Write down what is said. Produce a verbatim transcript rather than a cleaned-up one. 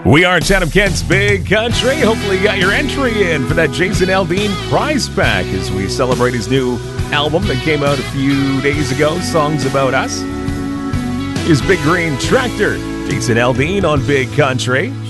We are Chatham Kent's Big Country. Hopefully you got your entry in for that Jason Aldean prize pack as we celebrate his new album that came out a few days ago, Songs About Us. Here's Big Green Tractor, Jason Aldean on Big Country.